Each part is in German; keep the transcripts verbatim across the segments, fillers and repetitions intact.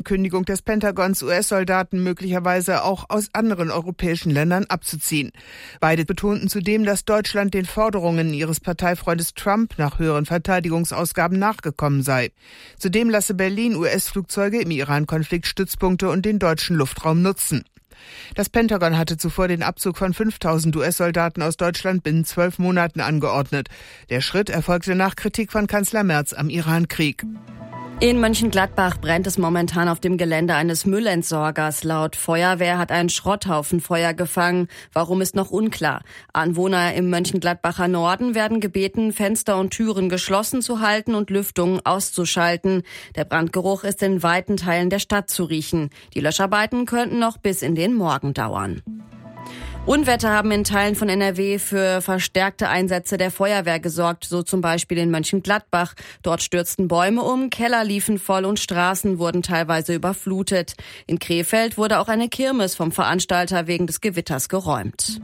Ankündigung des Pentagons, U S-Soldaten möglicherweise auch aus anderen europäischen Ländern abzuziehen. Beide betonten zudem, dass Deutschland den Forderungen ihres Parteifreundes Trump nach höheren Verteidigungsausgaben nachgekommen sei. Zudem lasse Berlin U S-Flugzeuge im Iran-Konflikt Stützpunkte und den deutschen Luftraum nutzen. Das Pentagon hatte zuvor den Abzug von fünftausend U S-Soldaten aus Deutschland binnen zwölf Monaten angeordnet. Der Schritt erfolgte nach Kritik von Kanzler Merz am Iran-Krieg. In Mönchengladbach brennt es momentan auf dem Gelände eines Müllentsorgers. Laut Feuerwehr hat ein Schrotthaufen Feuer gefangen. Warum ist noch unklar. Anwohner im Mönchengladbacher Norden werden gebeten, Fenster und Türen geschlossen zu halten und Lüftungen auszuschalten. Der Brandgeruch ist in weiten Teilen der Stadt zu riechen. Die Löscharbeiten könnten noch bis in den Morgen dauern. Unwetter haben in Teilen von N R W für verstärkte Einsätze der Feuerwehr gesorgt, so zum Beispiel in Mönchengladbach. Dort stürzten Bäume um, Keller liefen voll und Straßen wurden teilweise überflutet. In Krefeld wurde auch eine Kirmes vom Veranstalter wegen des Gewitters geräumt.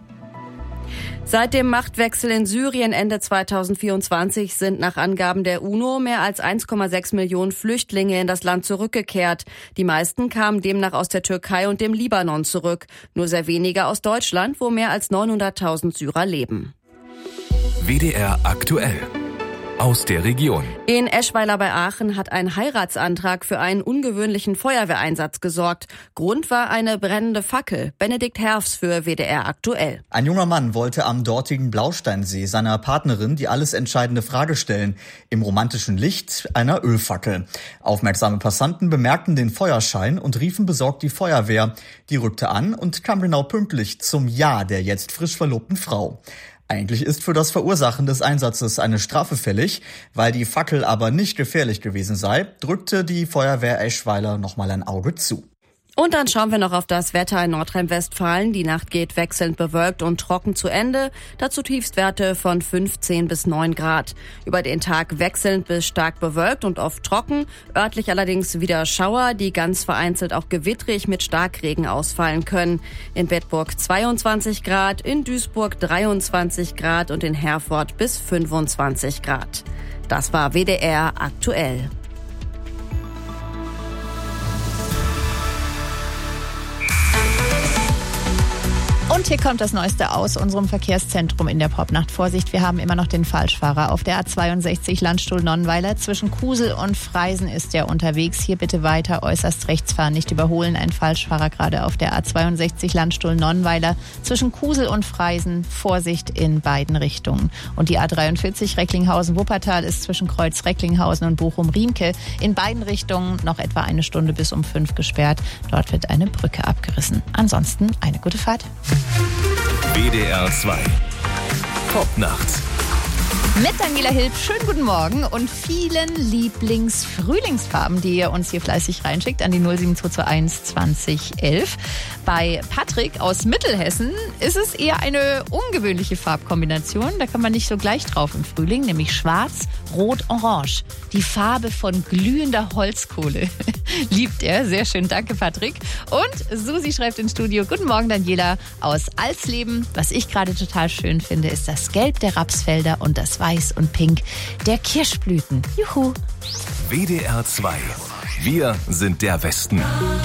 Seit dem Machtwechsel in Syrien Ende zweitausendvierundzwanzig sind nach Angaben der UNO mehr als eins Komma sechs Millionen Flüchtlinge in das Land zurückgekehrt. Die meisten kamen demnach aus der Türkei und dem Libanon zurück. Nur sehr wenige aus Deutschland, wo mehr als neunhunderttausend Syrer leben. W D R aktuell. Aus der Region. In Eschweiler bei Aachen hat ein Heiratsantrag für einen ungewöhnlichen Feuerwehreinsatz gesorgt. Grund war eine brennende Fackel. Benedikt Herfs für W D R aktuell. Ein junger Mann wollte am dortigen Blausteinsee seiner Partnerin die alles entscheidende Frage stellen. Im romantischen Licht einer Ölfackel. Aufmerksame Passanten bemerkten den Feuerschein und riefen besorgt die Feuerwehr. Die rückte an und kam genau pünktlich zum Ja der jetzt frisch verlobten Frau. Eigentlich ist für das Verursachen des Einsatzes eine Strafe fällig. Weil die Fackel aber nicht gefährlich gewesen sei, drückte die Feuerwehr Eschweiler nochmal ein Auge zu. Und dann schauen wir noch auf das Wetter in Nordrhein-Westfalen. Die Nacht geht wechselnd bewölkt und trocken zu Ende. Dazu Tiefstwerte von fünfzehn bis neun Grad. Über den Tag wechselnd bis stark bewölkt und oft trocken. Örtlich allerdings wieder Schauer, die ganz vereinzelt auch gewittrig mit Starkregen ausfallen können. In Bedburg zweiundzwanzig Grad, in Duisburg dreiundzwanzig Grad und in Herford bis fünfundzwanzig Grad. Das war W D R aktuell. Und hier kommt das Neueste aus unserem Verkehrszentrum in der Popnacht. Vorsicht, wir haben immer noch den Falschfahrer. Auf der A zweiundsechzig Landstuhl-Nonnweiler zwischen Kusel und Freisen ist er unterwegs. Hier bitte weiter äußerst rechts fahren, nicht überholen. Ein Falschfahrer gerade auf der A zweiundsechzig Landstuhl-Nonnweiler zwischen Kusel und Freisen. Vorsicht in beiden Richtungen. Und die A dreiundvierzig Recklinghausen-Wuppertal ist zwischen Kreuz Recklinghausen und Bochum-Riemke in beiden Richtungen noch etwa eine Stunde bis um fünf gesperrt. Dort wird eine Brücke abgerissen. Ansonsten eine gute Fahrt. W D R zwei. Popnacht. Mit Daniela Hilb, schönen guten Morgen und vielen Lieblings-Frühlingsfarben, die ihr uns hier fleißig reinschickt an die null sieben zwei zwei eins zwanzig elf. Bei Patrick aus Mittelhessen ist es eher eine ungewöhnliche Farbkombination. Da kann man nicht so gleich drauf im Frühling, nämlich schwarz, rot, orange. Die Farbe von glühender Holzkohle. Liebt er. Sehr schön. Danke, Patrick. Und Susi schreibt ins Studio, guten Morgen, Daniela aus Alsleben. Was ich gerade total schön finde, ist das Gelb der Rapsfelder und das Weiß und Pink der Kirschblüten. Juhu. W D R zwei. Wir sind der Westen.